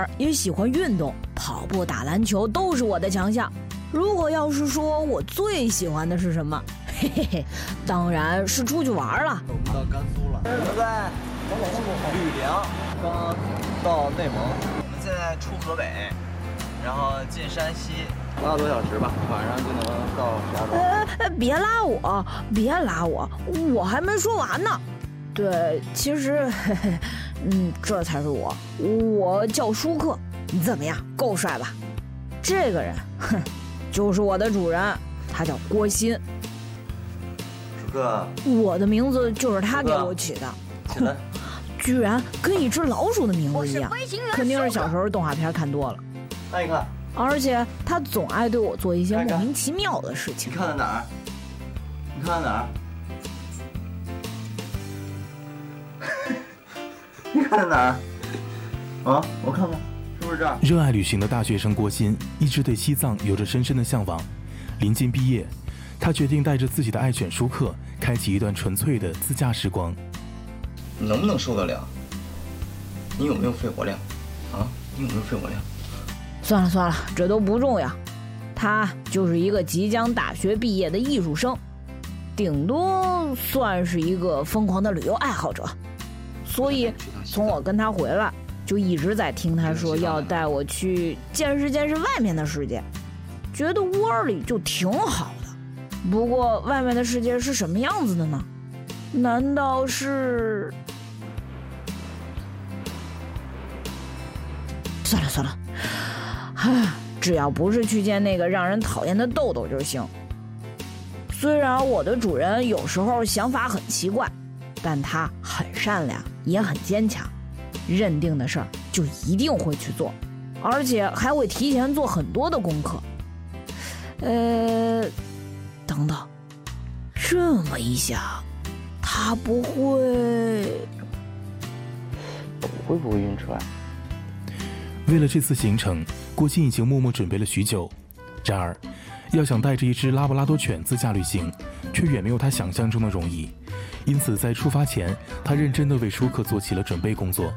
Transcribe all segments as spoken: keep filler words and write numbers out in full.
儿，也喜欢运动，跑步、打篮球都是我的强项。如果要是说我最喜欢的是什么，嘿嘿嘿，当然是出去玩了。 我们到甘肃了，我们在吕梁，刚刚到内蒙，我们现在出河北，然后进山西，八个多小时吧，晚上就能到石家庄。 呃，别拉我，别拉我，我还没说完呢。对，其实，嘿嘿，嗯，这才是我，我叫舒克，怎么样，够帅吧？这个人，哼，就是我的主人，他叫郭鑫。 舒克， 我的名字就是他给我起的。 起来， 居然跟一只老鼠的名字一样，肯定是小时候动画片看多了。 看一看， 而且他总爱对我做一些莫名其妙的事情。 你看在哪儿？你看在哪儿？你看在哪儿？啊，我看看，是不是这儿？ 热爱旅行的大学生郭鑫一直对西藏有着深深的向往。临近毕业，他决定带着自己的爱犬舒克，开启一段纯粹的自驾时光。 你能不能受得了？你有没有肺活量？啊，你有没有肺活量？ 算了算了，这都不重要。他就是一个即将大学毕业的艺术生，顶多算是一个疯狂的旅游爱好者。所以从我跟他回来，就一直在听他说要带我去见识见识外面的世界，觉得窝里就挺好的。不过外面的世界是什么样子的呢？难道是……算了算了，唉，只要不是去见那个让人讨厌的豆豆就行。虽然我的主人有时候想法很奇怪，但他很善良，也很坚强，认定的事儿就一定会去做，而且还会提前做很多的功课。呃，等等，这么一想，他不会…… 会不会晕车呀？ 为了这次行程，郭鑫已经默默准备了许久。然而，要想带着一只拉布拉多犬自驾旅行，却远没有他想象中的容易。因此，在出发前，他认真地为舒克做起了准备工作。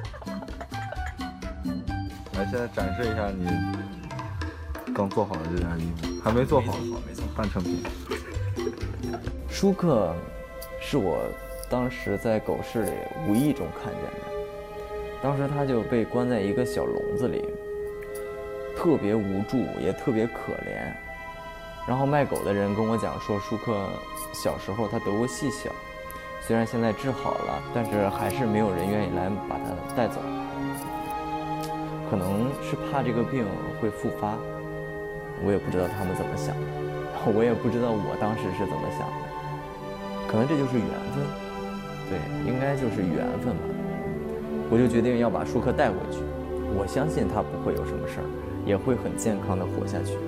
来，现在展示一下你刚做好的这件衣服，还没做好， 没做好， 半成品。 舒克是我当时在狗市里无意中看见的。当时他就被关在一个小笼子里，特别无助，也特别可怜。然后卖狗的人跟我讲说，舒克小时候他得过细小，虽然现在治好了，但是还是没有人愿意来把他带走，可能是怕这个病会复发。我也不知道他们怎么想的，我也不知道我当时是怎么想的，可能这就是缘分，对，应该就是缘分吧。我就决定要把舒克带回去，我相信他不会有什么事儿，也会很健康的活下去。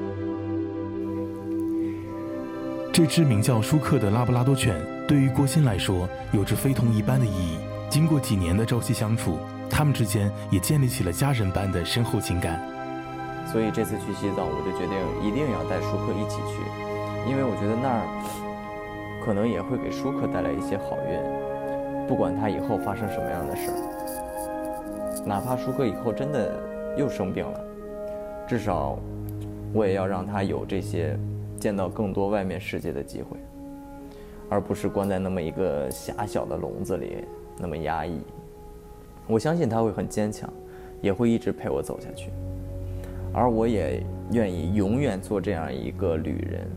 这只名叫舒克的拉布拉多犬，对于郭鑫来说有着非同一般的意义。经过几年的朝夕相处，他们之间也建立起了家人般的深厚情感。 所以这次去西藏，我就决定一定要带舒克一起去，因为我觉得那儿可能也会给舒克带来一些好运。不管他以后发生什么样的事儿，哪怕舒克以后真的又生病了，至少我也要让他有这些见到更多外面世界的机会，而不是关在那么一个狭小的笼子里，那么压抑。我相信他会很坚强，也会一直陪我走下去，而我也愿意永远做这样一个旅人。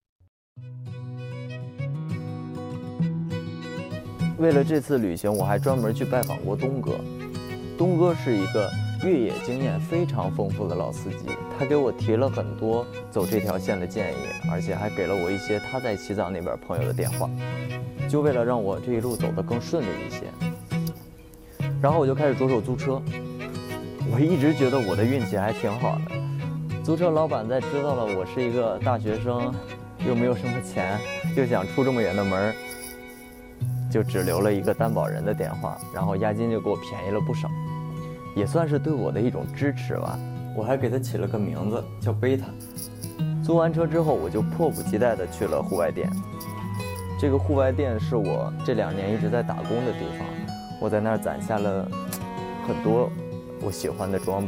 为了这次旅行，我还专门去拜访过东哥。东哥是一个越野经验非常丰富的老司机，他给我提了很多走这条线的建议，而且还给了我一些他在西藏那边朋友的电话，就为了让我这一路走得更顺利一些。然后我就开始着手租车。我一直觉得我的运气还挺好的，租车老板在知道了我是一个大学生，又没有什么钱，又想出这么远的门，就只留了一个担保人的电话，然后押金就给我便宜了不少，也算是对我的一种支持吧。我还给他起了个名字叫贝塔。租完车之后，我就迫不及待地去了户外店。这个户外店是我这两年一直在打工的地方，我在那儿攒下了很多我喜欢的装备。